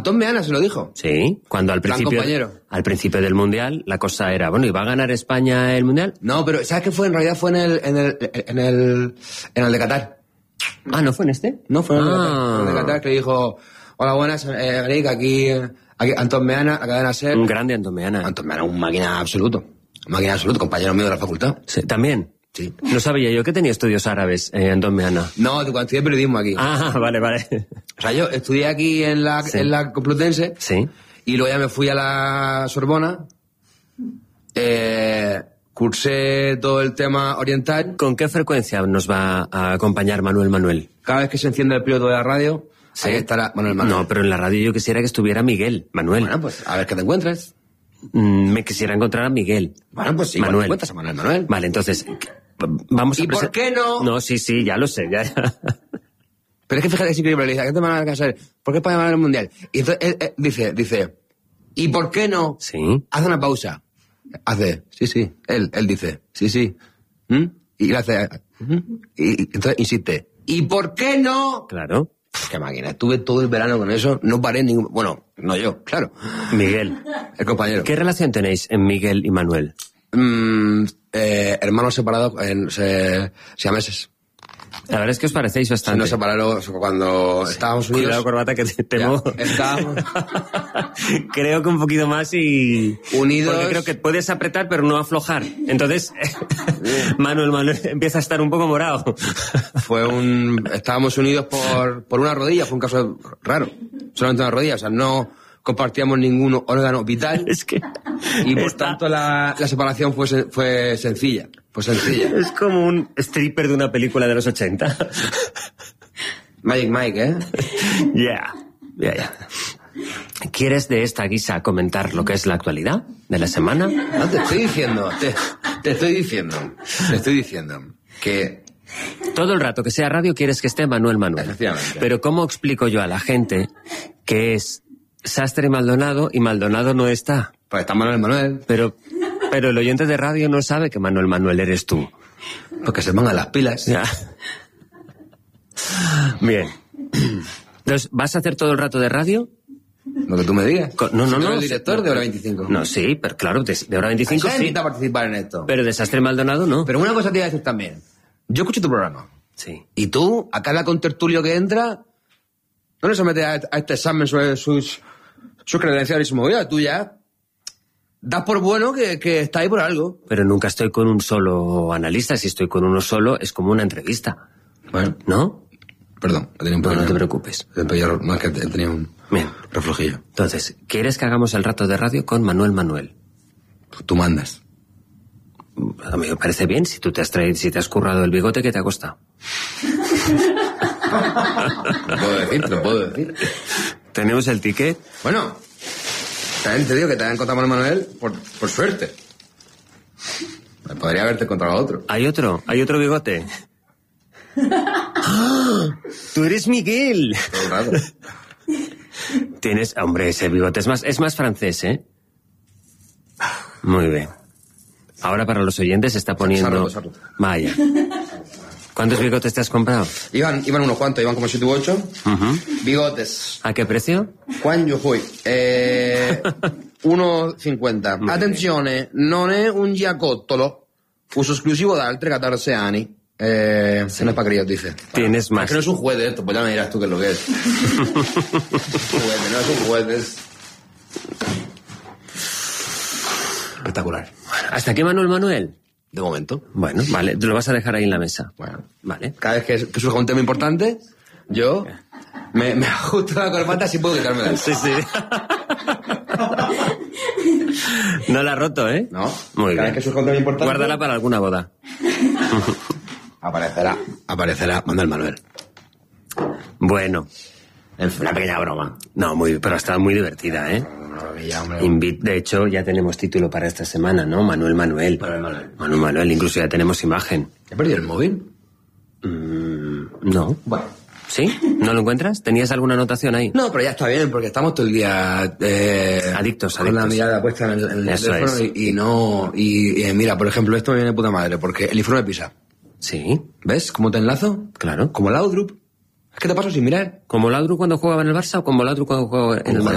Antón Meana se lo dijo. Sí, cuando al principio del Mundial la cosa era, bueno, ¿y va a ganar España el Mundial? No, pero ¿sabes qué fue? En realidad fue en el de Qatar. Ah, ¿no fue en este? No, fue en el de Qatar, que le dijo, hola, buenas, Rick, aquí Antón Meana, acaba de ser... Un grande Antón Meana. Antón Meana, un máquina absoluto, compañero mío de la facultad. Sí, ¿también? Sí. No sabía yo que tenía estudios árabes, Antón Meana. No, cuando estudié periodismo aquí. Ah, vale. O sea, yo estudié aquí en la Complutense. Sí. Y luego ya me fui a la Sorbona. Cursé todo el tema oriental. ¿Con qué frecuencia nos va a acompañar Manuel? Cada vez que se enciende el piloto de la radio, sí. Ahí estará Manuel. No, pero en la radio yo quisiera que estuviera Manuel. Bueno, pues a ver qué te encuentres. Me quisiera encontrar a Miguel. Bueno, pues sí, Manuel. Te encuentras a Manuel. Vale, entonces, vamos a... ¿Y por qué no? No, sí, ya lo sé, ya. Pero es que fíjate, es increíble, le dice, ¿qué te van a alcanzar? ¿Por qué España va a ganar el Mundial? Y entonces él dice, ¿y por qué no? Sí. Hace una pausa. Hace, sí. Él dice, sí. Y le hace, y entonces insiste, ¿y por qué no? Claro. Qué máquina, estuve todo el verano con eso, no paré ningún... Bueno, no yo, claro. Miguel. El compañero. ¿Qué relación tenéis en Miguel y Manuel? Hermanos separados, siameses. La verdad es que os parecéis bastante. Nos separaron cuando estábamos unidos. Cuidado, corbata, que te temo. Estábamos... Creo que un poquito más y... Unidos... Porque creo que puedes apretar, pero no aflojar. Entonces, Manuel empieza a estar un poco morado. Estábamos unidos por una rodilla, fue un caso raro. Solamente una rodilla, o sea, no compartíamos ningún órgano vital. Es que... Y por tanto la separación fue sencilla. Es como un stripper de una película de los 80. Magic Mike, ¿eh? Ya. ¿Quieres de esta guisa comentar lo que es la actualidad de la semana? No, te estoy diciendo que... Todo el rato que sea radio quieres que esté Manuel. Efectivamente. Pero ¿cómo explico yo a la gente que es Sastre y Maldonado no está? Pues está Manuel. Pero el oyente de radio no sabe que Manuel eres tú. Porque se pongan las pilas. Ya. Bien. Entonces, ¿vas a hacer todo el rato de radio? Lo que tú me digas. No. el director de Hora 25. No, sí, pero claro, de Hora 25 sí. Invita a participar en esto. Pero de Sastre y Maldonado no. Pero una cosa te iba a decir también. Yo escucho tu programa. Sí. Y tú, a cada contertulio que entra, no le sometes a este examen sobre sus credenciales y su movida. Tú ya das por bueno que está ahí por algo. Pero nunca estoy con un solo analista. Si estoy con uno solo, es como una entrevista. Bueno. ¿No? Perdón, tenía un pequeño... No te preocupes. No, es que tenía un... Bien. Reflujillo. Entonces, ¿quieres que hagamos el rato de radio con Manuel? Tú mandas. A mí me parece bien. Si te has currado el bigote, ¿qué te ha costado? Lo puedo decir. ¿Tenemos el ticket? Bueno, también te digo que te han encontrado a Manuel por suerte. Podría haberte encontrado a otro. ¿Hay otro bigote? ¡Ah! ¡Tú eres Miguel! Todo el rato. Tienes... Hombre, ese bigote es más francés, ¿eh? Muy bien. Ahora para los oyentes se está poniendo... Sarro. Vaya. ¿Cuántos bigotes te has comprado? Iban unos cuantos, iban como 7 u 8. Bigotes. ¿A qué precio? ¿Cuándo yo fui? 1,50. Attenzione, non è un giacottolo. Uso esclusivo da altri 14 anni. No es para críos, dice. Tienes más. Es que no es un juez de esto, pues ya me dirás tú qué es lo que es. No es un juez, es... Espectacular. ¿Hasta aquí Manuel? De momento. Bueno, vale, te lo vas a dejar ahí en la mesa. Bueno, vale. Cada vez que surja un tema importante, yo me ajusto la corbata si puedo quitarme de Sí. No la ha roto, ¿eh? No. Muy Cada bien. vez que surja un tema importante... Guárdala para alguna boda. Aparecerá Manuel. Bueno. Una pequeña broma. No, pero ha estado muy divertida, ¿eh? De hecho, ya tenemos título para esta semana, ¿no? Manuel. Incluso ya tenemos imagen. ¿He perdido el móvil? No. Bueno. ¿Sí? ¿No lo encuentras? ¿Tenías alguna anotación ahí? No, pero ya está bien, porque estamos todo el día... Adictos. Con la mirada puesta en el Eso teléfono es. y no... Y mira, por ejemplo, esto me viene de puta madre, porque el informe de PISA. Sí. ¿Ves cómo te enlazo? Claro. Como Laudrup. Es que te paso sin mirar. ¿Como Laudrup cuando jugaba en el Barça o como Laudrup cuando jugaba en el Madrid?